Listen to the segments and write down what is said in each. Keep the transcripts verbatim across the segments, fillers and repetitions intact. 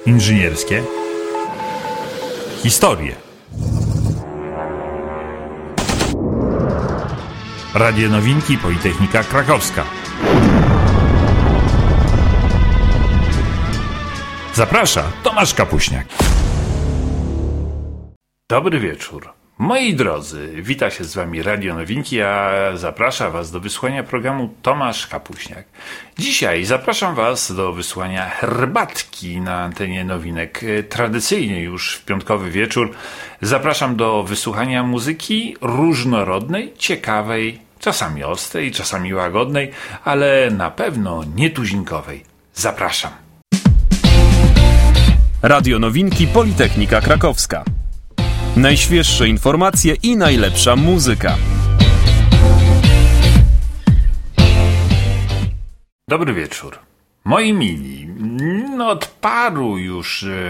Inżynierskie historie. Radio Nowinki Politechnika Krakowska. Zaprasza Tomasz Kapuśniak. Dobry wieczór. Moi drodzy, wita się z wami Radio Nowinki, a zaprasza was do wysłuchania programu Tomasz Kapuśniak. Dzisiaj zapraszam was do wysłuchania herbatki na antenie Nowinek. Tradycyjnie już w piątkowy wieczór zapraszam do wysłuchania muzyki różnorodnej, ciekawej, czasami ostrej, czasami łagodnej, ale na pewno nietuzinkowej. Zapraszam. Radio Nowinki Politechnika Krakowska. Najświeższe informacje i najlepsza muzyka. Dobry wieczór. Moi mili, no od paru już e,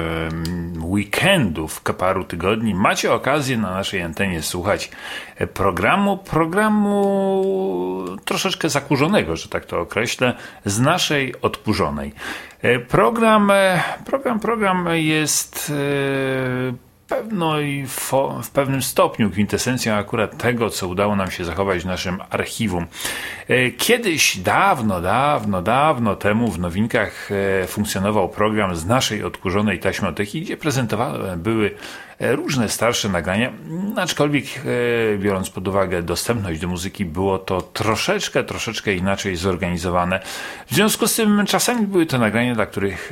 weekendów, paru tygodni macie okazję na naszej antenie słuchać programu, programu troszeczkę zakurzonego, że tak to określę, z naszej odkurzonej. Program, program, program jest e, Pewno i fo, w pewnym stopniu kwintesencją akurat tego, co udało nam się zachować w naszym archiwum. Kiedyś, dawno, dawno, dawno temu w Nowinkach funkcjonował program z naszej odkurzonej taśmoteki, gdzie prezentowane były różne starsze nagrania, aczkolwiek biorąc pod uwagę dostępność do muzyki, było to troszeczkę, troszeczkę inaczej zorganizowane. W związku z tym czasami były to nagrania, dla których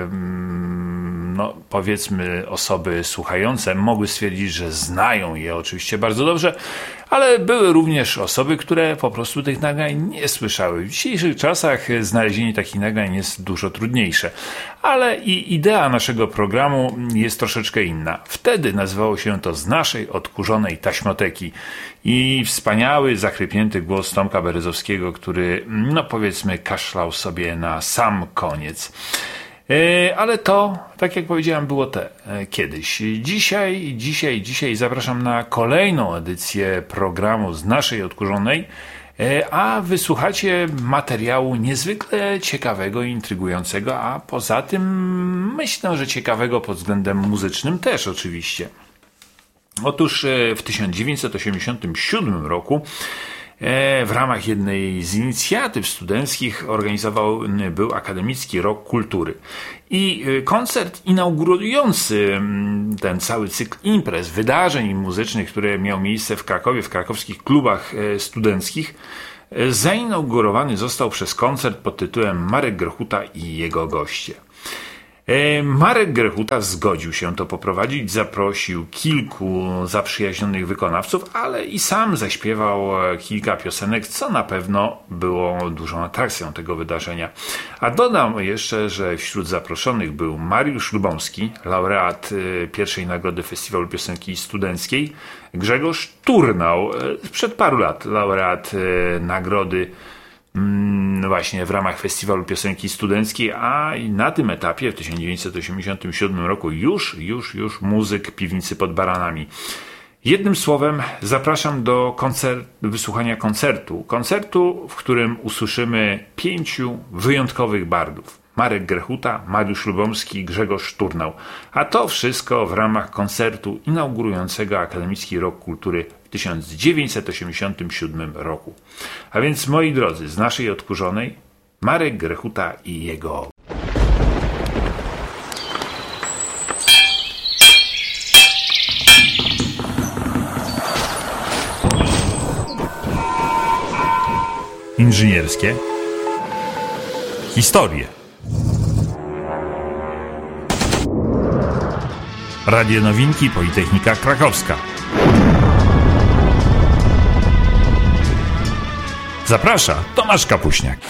no, powiedzmy osoby słuchające mogły stwierdzić, że znają je oczywiście bardzo dobrze, ale były również osoby, które po prostu tych nagrań nie słyszały. W dzisiejszych czasach znalezienie takich nagrań jest dużo trudniejsze, ale i idea naszego programu jest troszeczkę inna. Wtedy nazywało się to z naszej odkurzonej taśmoteki i wspaniały, zachrypnięty głos Tomka Berezowskiego, który, no powiedzmy, kaszlał sobie na sam koniec. Ale to, tak jak powiedziałem, było te kiedyś. Dzisiaj, dzisiaj, dzisiaj zapraszam na kolejną edycję programu z naszej odkurzonej, a wysłuchacie materiału niezwykle ciekawego i intrygującego, a poza tym myślę, że ciekawego pod względem muzycznym też oczywiście. Otóż w tysiąc dziewięćset osiemdziesiątym siódmym roku w ramach jednej z inicjatyw studenckich organizowany był Akademicki Rok Kultury. I koncert inaugurujący ten cały cykl imprez, wydarzeń muzycznych, które miał miejsce w Krakowie, w krakowskich klubach studenckich, zainaugurowany został przez koncert pod tytułem Marek Grechuta i jego goście. Marek Grechuta zgodził się to poprowadzić, zaprosił kilku zaprzyjaźnionych wykonawców, ale i sam zaśpiewał kilka piosenek, co na pewno było dużą atrakcją tego wydarzenia. A dodam jeszcze, że wśród zaproszonych był Mariusz Lubomski, laureat pierwszej nagrody Festiwalu Piosenki Studenckiej, Grzegorz Turnał, sprzed paru lat laureat nagrody właśnie w ramach Festiwalu Piosenki Studenckiej, a na tym etapie w tysiąc dziewięćset osiemdziesiątym siódmym roku już, już, już muzyk Piwnicy pod Baranami. Jednym słowem zapraszam do koncert, wysłuchania koncertu. Koncertu, w którym usłyszymy pięciu wyjątkowych bardów. Marek Grechuta, Mariusz Lubomski, Grzegorz Turnał. A to wszystko w ramach koncertu inaugurującego Akademicki Rok Kultury w tysiąc dziewięćset osiemdziesiątym siódmym roku. A więc, moi drodzy, z naszej odkurzonej Marek Grechuta i jego... Inżynierskie historie. Radio Nowinki Politechnika Krakowska. Zaprasza Tomasz Kapuśniak.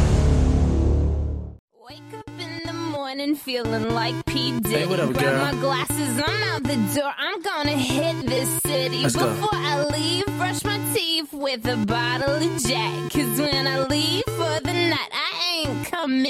Feeling like P. Diddy. Hey, what up, Grab girl? my glasses, I'm out the door. I'm gonna hit this city. Let's go. Before I leave, brush my teeth with a bottle of Jack. Cause when I leave for the night, I ain't coming